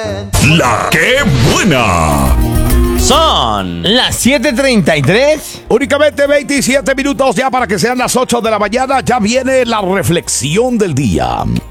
La que buena. Son las 7:33. Únicamente 27 minutos ya para que sean las 8 de la mañana. Ya viene la reflexión del día.